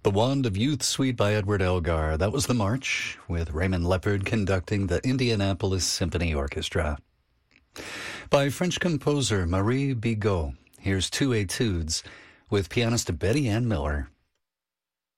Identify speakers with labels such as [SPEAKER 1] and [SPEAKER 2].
[SPEAKER 1] The Wand of Youth Suite by Edward Elgar. That was the march, with Raymond Leppard conducting the Indianapolis Symphony Orchestra. By French composer Marie Bigot, here's two etudes with pianist Betty Ann Miller.